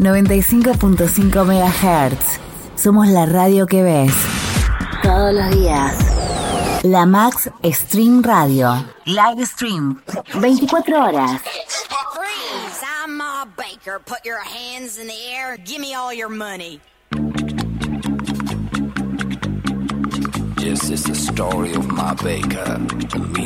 95.5 MHz. Somos la radio que ves. Todos los días. La Max Stream Radio. Live Stream. 24 horas. Freeze! I'm Ma Baker. Put your hands in the air. Give me all your money. This is the story of Ma Baker.